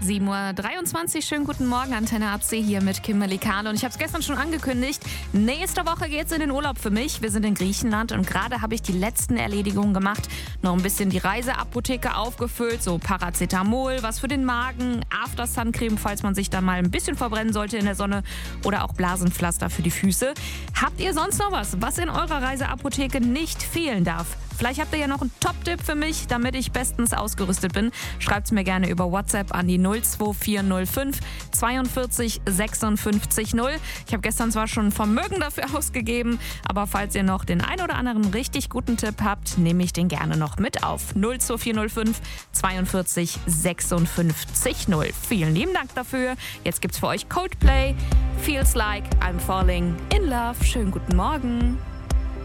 7:23 Uhr, schönen guten Morgen, Antenne AC hier mit Kimberly Kahle. Und ich habe es gestern schon angekündigt, nächste Woche geht's in den Urlaub für mich. Wir sind in Griechenland und gerade habe ich die letzten Erledigungen gemacht. Noch ein bisschen die Reiseapotheke aufgefüllt, so Paracetamol, was für den Magen, After-Sun-Creme, falls man sich da mal ein bisschen verbrennen sollte in der Sonne oder auch Blasenpflaster für die Füße. Habt ihr sonst noch was in eurer Reiseapotheke nicht fehlen darf? Vielleicht habt ihr ja noch einen Top-Tipp für mich, damit ich bestens ausgerüstet bin. Schreibt es mir gerne über WhatsApp an die 02405 42 56 0. Ich habe gestern zwar schon Vermögen dafür ausgegeben, aber falls ihr noch den ein oder anderen richtig guten Tipp habt, nehme ich den gerne noch mit auf. 02405 42 56 0. Vielen lieben Dank dafür. Jetzt gibt's für euch Coldplay, Feels Like I'm Falling in Love. Schönen guten Morgen.